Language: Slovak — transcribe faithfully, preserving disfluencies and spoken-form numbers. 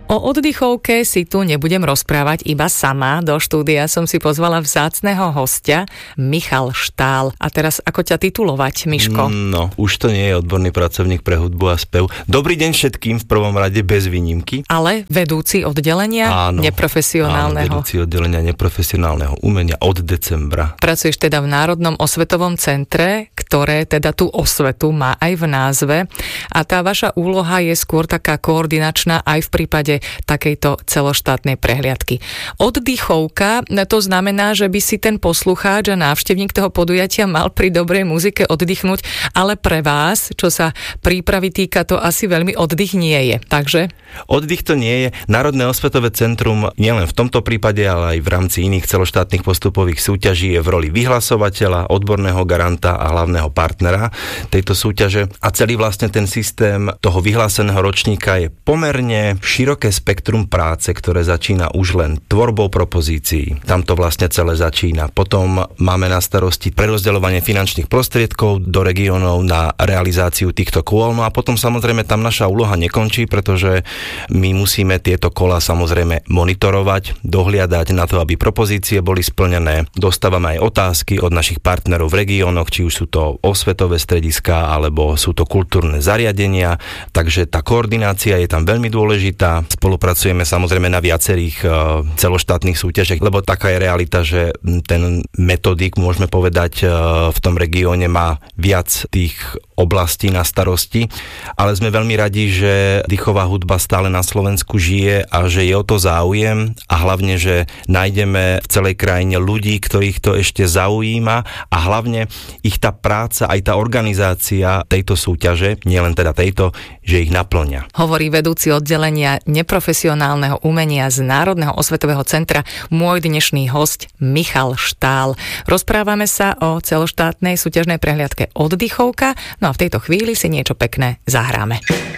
O oddychovke si tu nebudem rozprávať iba sama. Do štúdia som si pozvala vzácneho hostia, Michal Štál. A teraz ako ťa titulovať, Miško? No, už to nie je odborný pracovník pre hudbu a spev. Dobrý deň všetkým v prvom rade bez výnimky. Ale vedúci oddelenia áno, neprofesionálneho. Áno, vedúci oddelenia neprofesionálneho umenia od decembra. Pracuješ teda v Národnom osvetovom centre, ktoré teda tú osvetu má aj v názve. A tá vaša úloha je skôr taká koordinačná aj v prípade takejto celoštátnej prehliadky. Oddychovka, to znamená, že by si ten poslucháč a návštevník toho podujatia mal pri dobrej muzike oddychnúť, ale pre vás, čo sa prípravy týka, to asi veľmi oddych nie je. Takže? Oddych to nie je. Národné osvetové centrum nielen v tomto prípade, ale aj v rámci iných celoštátnych postupových súťaží je v roli vyhlasovateľa, odborného garanta a hlavného partnera tejto súťaže. A celý vlastne ten systém toho vyhláseného ročníka je pomerne široké spektrum práce, ktoré začína už len tvorbou propozícií. Tam to vlastne celé začína. Potom máme na starosti prerozdeľovanie finančných prostriedkov do regiónov na realizáciu týchto kôl. No a potom samozrejme tam naša úloha nekončí, pretože my musíme tieto kola samozrejme monitorovať, dohliadať na to, aby propozície boli splnené. Dostávame aj otázky od našich partnerov v regiónoch, či už sú to osvetové strediská, alebo sú to kultúrne zariadenia. Takže tá koordinácia je tam veľmi dôležitá. Spolupracujeme samozrejme na viacerých uh, celoštátnych súťažiach, lebo taká je realita, že ten metodik, môžeme povedať, uh, v tom regióne má viac tých oblastí na starosti, ale sme veľmi radi, že dýchová hudba stále na Slovensku žije a že je o to záujem a hlavne, že nájdeme v celej krajine ľudí, ktorých to ešte zaujíma a hlavne ich tá práca, aj tá organizácia tejto súťaže, nielen teda tejto, že ich naplňa. Hovorí vedúci oddelenia neprofesionálneho umenia z Národného osvetového centra môj dnešný hosť Michal Štál. Rozprávame sa o celoštátnej súťažnej prehliadke Oddychovka, no a v tejto chvíli si niečo pekné zahráme.